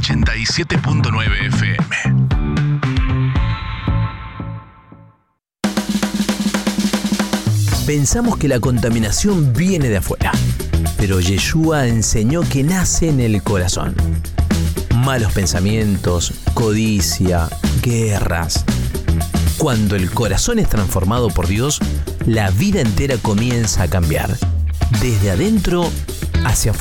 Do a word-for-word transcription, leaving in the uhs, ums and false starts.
ochenta y siete punto nueve F M. Pensamos que la contaminación viene de afuera, pero Yeshua enseñó que nace en el corazón. Malos pensamientos, codicia, guerras. Cuando el corazón es transformado por Dios, la vida entera comienza a cambiar, desde adentro hacia afuera.